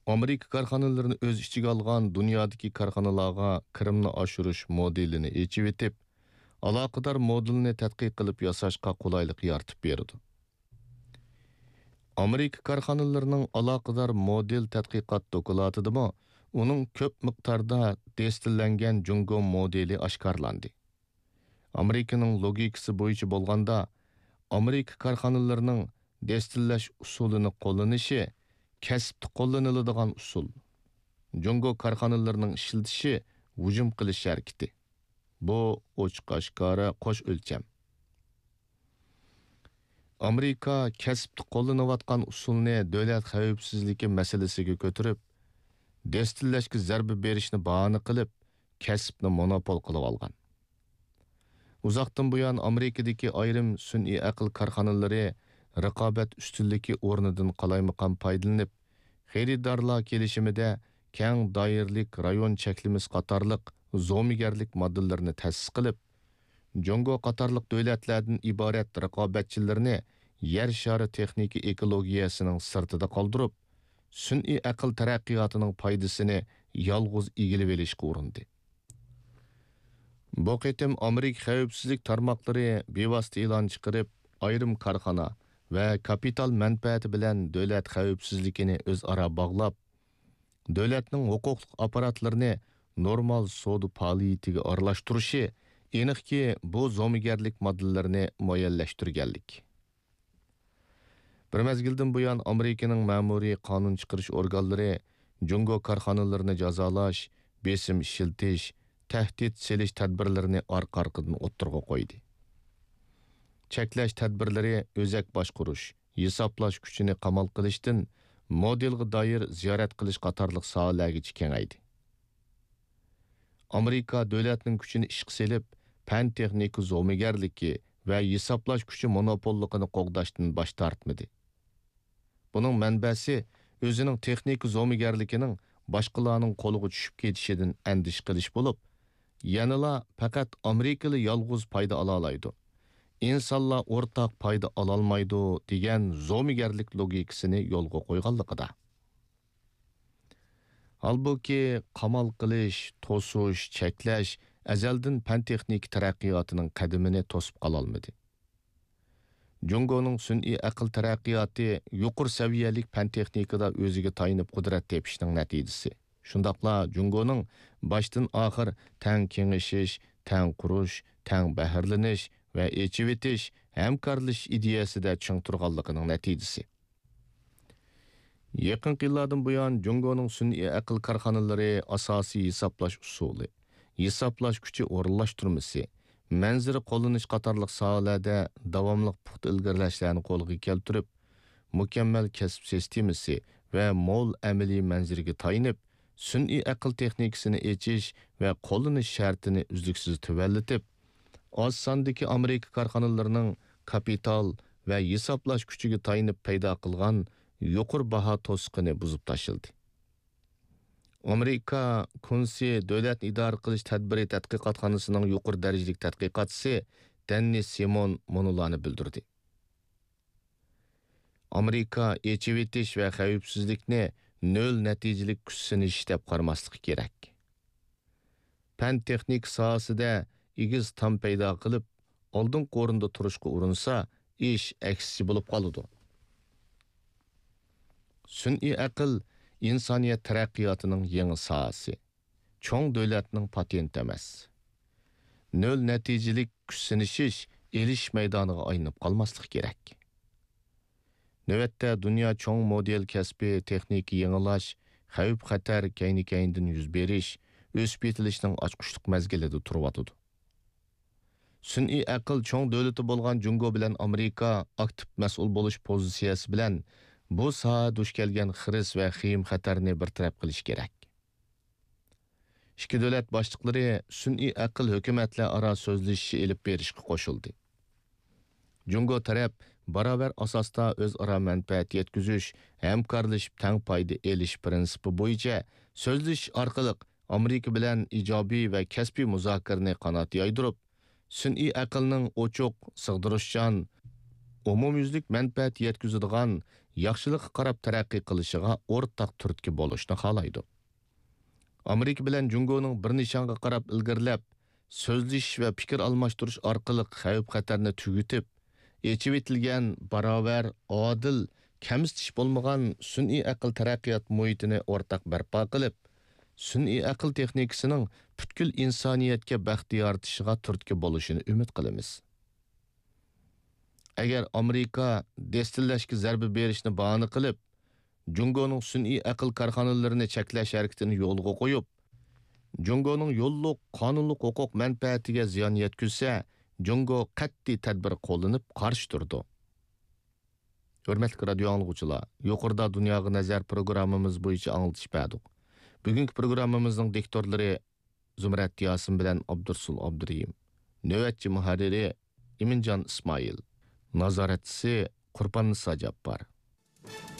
Amerika korxonalarini o'z ichiga olgan dunyodagi korxonalarga kirimni oshirish modelini echib etib, aloqador modelni tadqiq qilib yasashga qulaylik yaratib berdi. Amerika korxonalarining aloqador model tadqiqot dokladidimi, uning ko'p miqdorda destillangan Jungo modeli oshkorlandi. Amerikaning logikasi bo'yicha bo'lganda, Amerika korxonalarining destillash usulini qo'llanishi kasbda qo'llaniladigan usul. Jungo korxonalarining ishiltishi hujum qilish harakati. Bu ochiq-oshkora qo'sh o'lcham. Amerika kasbda qo'llanayotgan usulni davlat xavfsizligi masalasiga ko'tarib, destillashga zarba berishni bahona qilib, kasbni monopol qilib olgan. Uzoqdan buyon Amerikadagi ayrim sun'iy aql korxonalari raqobat ustunligi o'rnidan qalaymaqon foydalanib, xaridorlar kelishimida keng doirlik rayon cheklimiz qatorliq zomigarlik modellarini ta'sis qilib, Jungo qatorliq davlatlardan iborat raqobatchilarni yer shari texnika ekologiyasining sirtida qoldirib, sun'iy aql taraqqiyotining foydasini yolg'iz egilib olishga urindi. Bu qitim Amerika xavfsizlik tarmoqlari bevosita e'lon chiqarib, ayrim korxona va kapital manfaati bilan davlat xavfsizligini o'zaro bog'lab, davlatning huquqli apparatlarini normal savdo faoliyatiga aralashtirishi aniqki bu zomigarlik modellarini muayyonlashtirganlik. Bir mezgildan buyon Amerikaning ma'muriy qonun chiqarish organlari Jungo korxonalarini jazolash, besim ishiltish, tahdid selish tadbirlarini orqa-orqadan o'ttirg'a qo'ydi. Cheklash tadbirlari o'zak boshqurish, hisoblash kuchini qamal qilishdan modelga doir ziyorat qilish qatorliq sohalargacha kengaydi. Amerika davlatning kuchini ishga selib, fan texnika zomigarligi va hisoblash kuchi monopolligini qo'g'dashdan bosh tortmadi. Buning manbasi o'zining texnika zomigarligining boshqalarning qo'liga tushib ketishidan andish qilish bo'lib, yanala faqat Amerikali yolg'iz foyda ola oladi. İnsanlar o'rtaq foyda ola olmaydi degan zomigarlik logikasini yo'lga qo'yganligida. Halbuki qamal qilish, to'sish, cheklash azaldan fan texnik taraqqiyotining qadamini to'sib qola olmadi. Jungoning sun'iy aql taraqqiyoti yuqori saviyalik fan texnikada o'ziga tayinib qudrat tepishning natijasi. Shundaqla Jungoning boshdan oxir tang kengishish, tang qurish, tang bahrlanish va echivitish, hamkorlash ideyasida ching turganligining natijasi. Yaqin yillardan buyon Jungoning sun'iy aql korxonalari asosiy hisoblash usuli, hisoblash kuchi o'rinlashtirmasi, manzara qo'llanish qatorliq sohalarda davomli puxta ilgarilashlarni qo'lga keltirib, mukammal kasb sistemasi va mo'l amaliy manzaraga tayinib, sun'iy aql texnikasini echish va qo'llanish shartini uzluksiz tuvallatib, oz sondagi Amerika korxonalarining kapital va hisoblash kuchiga tayinib paydo qilgan yuqori baho to'siqini buzib tashildi. Amerika Kunsi davlat idora qilish tadbiri tadqiqotxonasining yuqori darajalik tadqiqotchisi Dennis Simon monolarni bildirdi. Amerika echivitish va xavfsizlikni nol natijalik kuch sinish deb qaramaslik kerak. Fan texnik sohasida igiz tam paydo qilib, oldin o'rinda turishga urinsa, ish aksicha bo'lib qoladi. Sun'iy aql insoniyat taraqqiyotining yangi sohasi, cho'ng davlatning patenti emas. Nol natijalik kuch sinishish elish maydoniga aylanib qolmaslik kerak. Navbatda dunyo cho'ng model kasbi texnika yangilash, xavf-xatar kayni-kayndan yuz berish, o'sib yetilishning ochqushliq mazgilida turibdi. Sun'iy aql cho'ng davlati bo'lgan Jungo bilan Amerika aktiv mas'ul bo'lish pozitsiyasi bilan bu soha duch kelgan xiris va xiyim xatarni bartaraf qilish kerak. Ikki davlat boshliqlari sun'iy aql hukumatlar aro so'zlashishi elib berishga qo'shildi. Jungo taraf barobar asosda o'zaro manfaat yetkazish, hamkorlashib tang foyda elish prinsipi bo'yicha so'zlash orqali Amerika bilan ijobiy va kasbiy muzokarani qanot yoydirib, sun'iy aqlning ochiq, sig'dirishchan, umumyuzlik manfaat yetkazadigan yaxshilikqa qarab taraqqiy qilishiga o'rtaq turtki bo'lishni xohlaydi. Amerika bilan Jungoning bir nishonga qarab ilgirlab, so'zlashish va fikr almashtirish orqali xavf-xatarni tugitib, echib etilgan barobar, odil, kamsitish bo'lmagan sun'iy aql taraqqiyot muhitini o'rtaq barpo qilib, sun'iy aql texnikasining butkul insoniyatga baxt yoritishiga turtki bo'lishini umid qilamiz. Agar Amerika destillashga zarba berishni bahona qilib, Jungoning sun'iy aql korxonalarini cheklash harakatini yo'lga qo'yib, Jungoning yo'lliq, qonunli huquq manfaatiga ziyon yetkazsa, Jungo qat'iy tadbir qo'llanib qarshi turdi. Hurmatli radio anglovchilar, yuqorida dunyoga nazar programmamiz bo'yicha anglatish berdik. Bugungi programmamizning diktorlari Zumrat Yosin bilan Abdursul Abduriyim. Navbatchi muharriri Iminjon Ismoil. Nazoratchisi Qurbon Niso Jabbor.